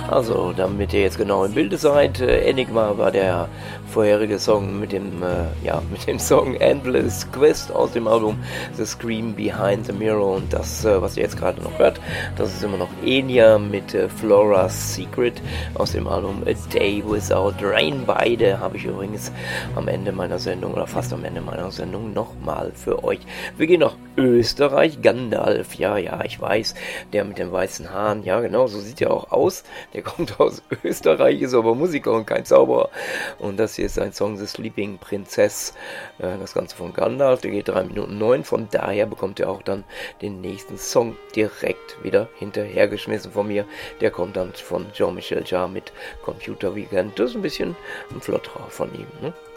Also, damit ihr jetzt genau im Bilde seid, Enigma war der vorherige Song mit dem Song Endless Quest aus dem Album The Scream Behind the Mirror, und das, was ihr jetzt gerade noch hört, das ist immer noch Enya mit Flora's Secret aus dem Album A Day Without Rain. Beide habe ich übrigens am Ende meiner Sendung oder fast am Ende meiner Sendung nochmal für euch. Wir gehen nach Österreich. Gandalf, ja, ich weiß, der mit den weißen Haaren, ja genau, so sieht er auch aus. Der kommt aus Österreich, ist aber Musiker und kein Zauberer. Und das hier ist ein Song, The Sleeping Princess. Das Ganze von Gandalf, der geht 3 Minuten 9. Von daher bekommt ihr auch dann den nächsten Song direkt wieder hinterhergeschmissen von mir. Der kommt dann von Jean-Michel Jarre mit Computer Weekend. Das ist ein bisschen ein Flotterer von ihm, ne?